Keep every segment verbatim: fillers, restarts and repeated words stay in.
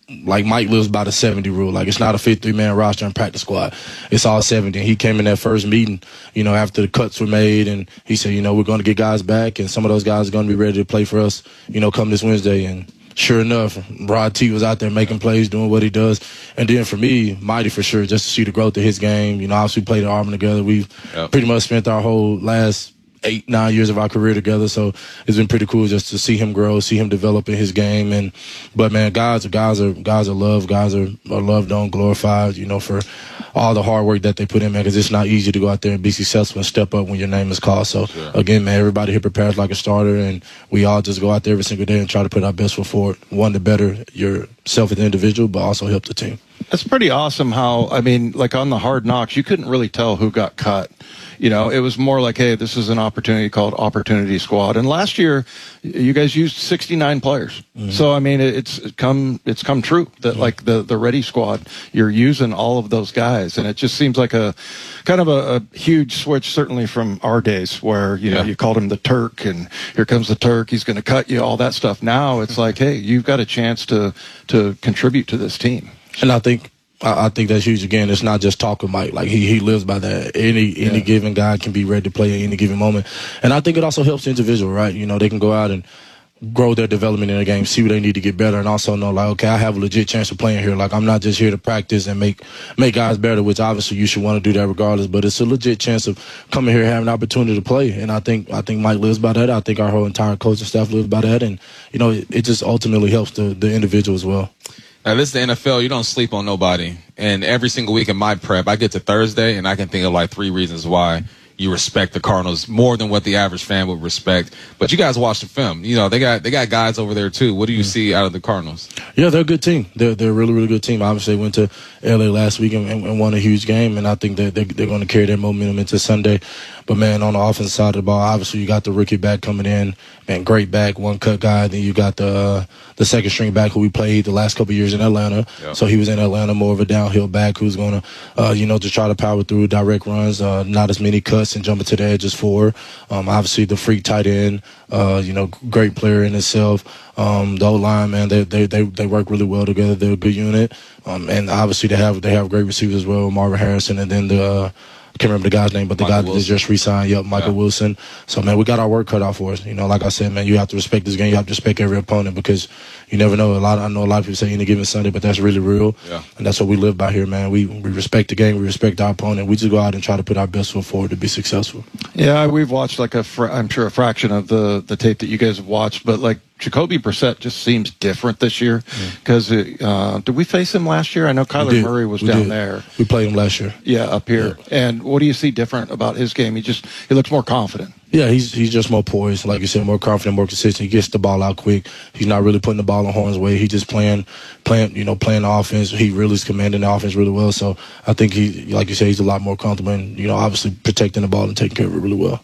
like Mike lives by the seventy rule. Like, it's not a fifty-three man roster and practice squad. It's all seventy. And he came in that first meeting, you know, after the cuts were made, and he said, you know, we're going to get guys back, and some of those guys are going to be ready to play for us, you know, come this Wednesday. And sure enough, Rod T was out there making plays, doing what he does. And then for me, Mighty for sure, just to see the growth of his game. You know, obviously we played at Auburn together. We've yep. pretty much spent our whole last eight, nine years of our career together. So it's been pretty cool just to see him grow, see him develop in his game. And but man, guys, guys are guys are loved. Guys are, are loved on, glorified. You know, for all the hard work that they put in, man. Because it's not easy to go out there and be successful and step up when your name is called. So sure. again, man, everybody here prepares like a starter, and we all just go out there every single day and try to put our best foot forward. One, to better yourself as an individual, but also help the team. That's pretty awesome how, I mean, like on the Hard Knocks, you couldn't really tell who got cut. You know, it was more like, hey, this is an opportunity called Opportunity Squad. And last year, you guys used sixty-nine players. Mm-hmm. So, I mean, it's come it's come true that, mm-hmm. like, the, the Ready Squad, you're using all of those guys. And it just seems like a kind of a, a huge switch, certainly from our days where, you know, yeah. you called him the Turk, and here comes the Turk, he's going to cut you, all that stuff. Now it's like, hey, you've got a chance to to contribute to this team. And I think I think that's huge. Again, it's not just talking Mike. Like, he, he lives by that. Any yeah. any given guy can be ready to play at any given moment. And I think it also helps the individual, right? You know, they can go out and grow their development in the game, see where they need to get better, and also know, like, okay, I have a legit chance of playing here. Like, I'm not just here to practice and make make guys better, which obviously you should want to do that regardless, but it's a legit chance of coming here and having an opportunity to play. And I think I think Mike lives by that. I think our whole entire coaching staff lives by that. And, you know, it, it just ultimately helps the, the individual as well. Now, this is the N F L. You don't sleep on nobody. And every single week in my prep, I get to Thursday, and I can think of like three reasons why you respect the Cardinals more than what the average fan would respect. But you guys watch the film. You know, they got they got guys over there, too. What do you mm-hmm. see out of the Cardinals? Yeah, they're a good team. They're, they're a really, really good team. Obviously, they went to L A last week and, and won a huge game, and I think that they're, they're going to carry their momentum into Sunday. But, man, on the offensive side of the ball, obviously you got the rookie back coming in. Man, great back, one-cut guy. Then you got the uh, the second-string back who we played the last couple of years in Atlanta. Yep. So he was in Atlanta, more of a downhill back who's going to, uh, you know, to try to power through direct runs, uh, not as many cuts and jumping to the edges for. Um, obviously, the freak tight end, uh, you know, great player in itself. Um, the O-line, man, they, they they they work really well together. They're a good unit. Um, and obviously they have they have great receivers as well, Marvin Harrison, and then the uh, I can't remember the guy's name, but the Michael guy that just re-signed, yep, Michael yeah. Wilson. So, man, we got our work cut out for us. You know, like I said, man, you have to respect this game. You have to respect every opponent because you never know. A lot. Of, I know a lot of people say any given Sunday, but that's really real. Yeah. And that's what we live by here, man. We we respect the game. We respect our opponent. We just go out and try to put our best foot forward to be successful. Yeah, we've watched like a, fr- I'm sure a fraction of the, the tape that you guys have watched, but like Jacoby Brissett just seems different this year because uh, did we face him last year? I know Kyler Murray was we down did. there. We played him last year. Yeah, up here. Yeah. And what do you see different about his game? He just he looks more confident. Yeah, he's he's just more poised, like you said, more confident, more consistent. He gets the ball out quick. He's not really putting the ball in Horn's way. He's just playing, playing, you know, playing the offense. He really is commanding the offense really well. So I think he, like you said, he's a lot more comfortable and, you know, obviously protecting the ball and taking care of it really well.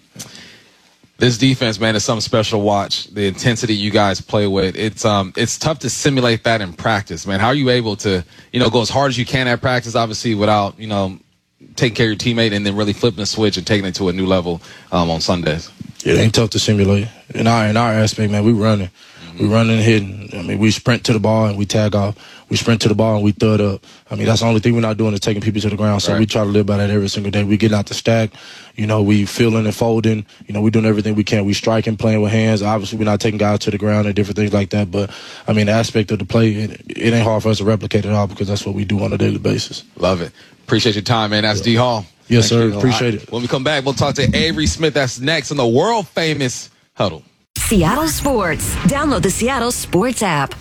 This defense, man, is something special to watch. The intensity you guys play with, it's um, it's tough to simulate that in practice, man. How are you able to, you know, go as hard as you can at practice, obviously, without, you know, taking care of your teammate and then really flipping the switch and taking it to a new level um, on Sundays? It ain't tough to simulate. In our in our aspect, man, we running. We running and hitting. I mean, we sprint to the ball and we tag off. We sprint to the ball and we throw it up. I mean, that's the only thing we're not doing is taking people to the ground. So right. we try to live by that every single day. We get out the stack. You know, we filling and folding. You know, we doing everything we can. We striking, playing with hands. Obviously, we're not taking guys to the ground and different things like that. But, I mean, the aspect of the play, it, it ain't hard for us to replicate at all because that's what we do on a daily basis. Love it. Appreciate your time, man. That's yeah. D. Hall. Yes, Thank sir. Appreciate it. When we come back, we'll talk to Avery Smith. That's next on the world-famous Huddle. Seattle Sports. Download the Seattle Sports app.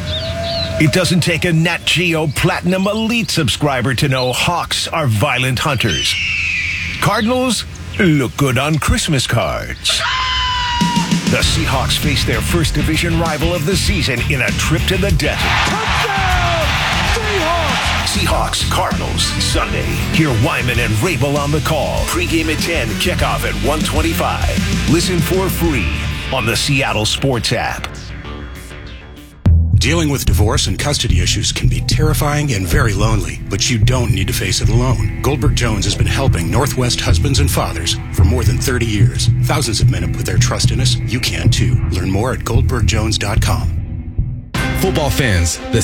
It doesn't take a Nat Geo Platinum Elite subscriber to know Hawks are violent hunters. Cardinals look good on Christmas cards. The Seahawks face their first division rival of the season in a trip to the desert. Touchdown! Seahawks! Seahawks, Cardinals, Sunday. Hear Wyman and Rabel on the call. Pre-game at ten, kickoff at one twenty-five. Listen for free on the Seattle Sports app. Dealing with divorce and custody issues can be terrifying and very lonely, but you don't need to face it alone. Goldberg Jones has been helping Northwest husbands and fathers for more than thirty years. Thousands of men have put their trust in us. You can too. Learn more at goldberg jones dot com. Football fans, the